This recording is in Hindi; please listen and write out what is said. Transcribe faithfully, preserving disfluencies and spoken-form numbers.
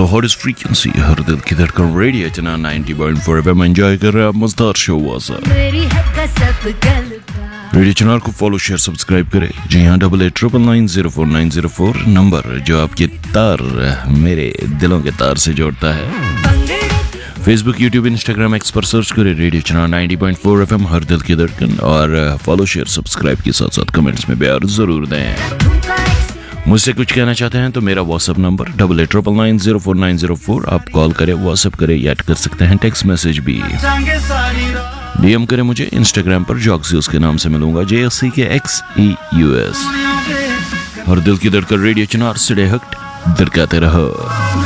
सो हॉट फ्रीक्वेंसी हर दिल की धड़कन रेडियो चना ninety point four FM enjoy कर रहे हैं मजेदार शो वासा रेडियो चैनल को फॉलो शेयर सब्सक्राइब करें। जी हाँ, double eight triple nine zero four nine zero four number जो आपके तार मेरे दिलों के तार से जोड़ता है। फेसबुक, यूट्यूब, इंस्टाग्राम, एक्स पर सर्च करें radio channel ninety point four FM हर दिल की धड़कन और फॉलो शेयर सब्सक्राइब के साथ साथ कमेंट्स में प्यार जरूर दें। मुझसे कुछ कहना चाहते हैं तो मेरा WhatsApp number double eight triple nine zero four nine zero four आप कॉल करें, व्हाट्सएप करें या कर सकते हैं टेक्स्ट मैसेज भी। डीएम करें मुझे इंस्टाग्राम पर जॉक्सी उसके नाम से मिलूंगा, जे एस सी के एक्स ई यू एस। हर दिल की धड़कन रेडियो चुनार से हट धड़काते रहो।